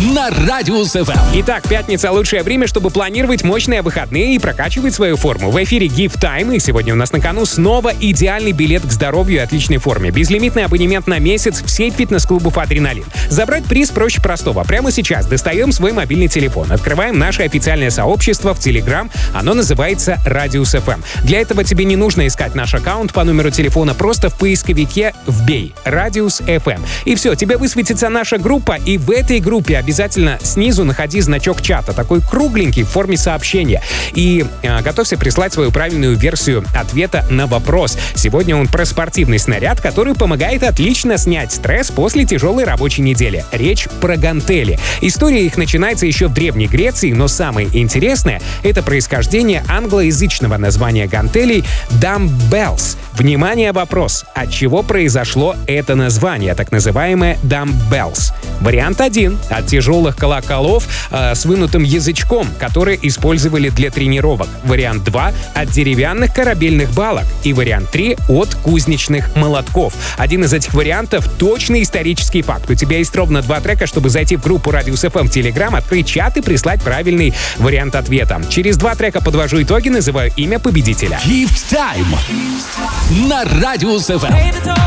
на Радиус ФМ. Итак, пятница — лучшее время, чтобы планировать мощные выходные и прокачивать свою форму. В эфире Give Time, и сегодня у нас на кону снова идеальный билет к здоровью и отличной форме. Безлимитный абонемент на месяц в сеть фитнес-клубов «Адреналин». Забрать приз проще простого. Прямо сейчас достаем свой мобильный телефон, открываем наше официальное сообщество в Telegram. Оно называется Радиус ФМ. Для этого тебе не нужно искать наш аккаунт по номеру телефона, просто в поисковике вбей Радиус ФМ. И все, тебе высветится наша группа, и в этой группе обязательно снизу находи значок чата, такой кругленький в форме сообщения. И готовься прислать свою правильную версию ответа на вопрос. Сегодня он про спортивный снаряд, который помогает отлично снять стресс после тяжелой рабочей недели. Речь про гантели. История их начинается еще в Древней Греции, но самое интересное — это происхождение англоязычного названия гантелей dumbbells. Внимание, вопрос. От чего произошло это название, так называемое dumbbells? Вариант 1. От тяжелых колоколов с вынутым язычком, которые использовали для тренировок. Вариант 2. От деревянных корабельных балок. И вариант 3. От кузнечных молотков. Один из этих вариантов — точный исторический факт. У тебя есть ровно 2 трека, чтобы зайти в группу Радиус ФМ в Telegram, открыть чат и прислать правильный вариант ответа. Через 2 трека подвожу итоги, называю имя победителя. Give Time на Радиус ФМ.